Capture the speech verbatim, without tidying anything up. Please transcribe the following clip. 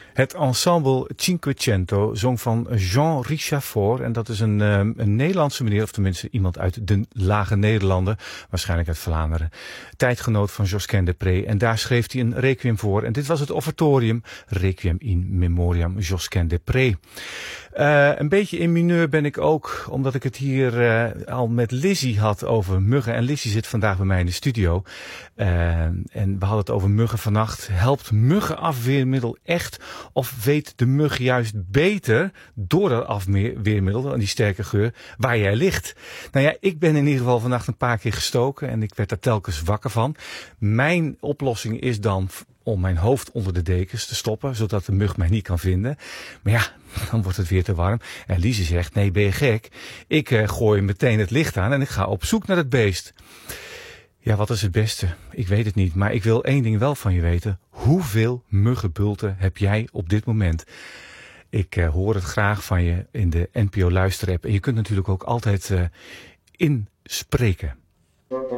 Het ensemble Cinquecento zong van Jean Richafort. En dat is een, een Nederlandse meneer, of tenminste iemand uit de Lage Nederlanden. Waarschijnlijk uit Vlaanderen. Tijdgenoot van Josquin des Prez. En daar schreef hij een requiem voor. En dit was het offertorium. Requiem in memoriam Josquin des Prez. Uh, een beetje in mineur ben ik ook, omdat ik het hier uh, al met Lizzie had over muggen. En Lizzie zit vandaag bij mij in de studio. Uh, en we hadden het over muggen vannacht. Helpt muggenafweermiddel echt? Of weet de mug juist beter door dat afweermiddel, die sterke geur, waar jij ligt? Nou ja, ik ben in ieder geval vannacht een paar keer gestoken en ik werd er telkens wakker van. Mijn oplossing is dan om mijn hoofd onder de dekens te stoppen, zodat de mug mij niet kan vinden. Maar ja, dan wordt het weer te warm. En Lise zegt, nee, ben je gek? Ik uh, gooi meteen het licht aan en ik ga op zoek naar het beest. Ja, wat is het beste? Ik weet het niet, maar ik wil één ding wel van je weten. Hoeveel muggenbulten heb jij op dit moment? Ik uh, hoor het graag van je in de N P O Luisterapp. En je kunt natuurlijk ook altijd uh, inspreken.